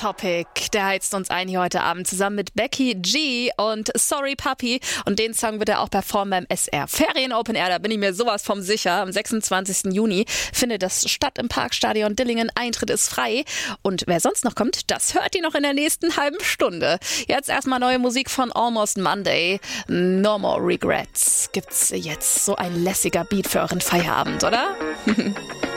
Topic. Der heizt uns ein hier heute Abend zusammen mit Becky G und Sorry Puppy. Und den Song wird er auch performen beim SR Ferien Open Air. Da bin ich mir sowas vom sicher. Am 26. Juni findet das statt im Parkstadion Dillingen. Eintritt ist frei. Und wer sonst noch kommt, das hört ihr noch in der nächsten halben Stunde. Jetzt erstmal neue Musik von Almost Monday. No More Regrets. Gibt's jetzt so ein lässiger Beat für euren Feierabend, oder?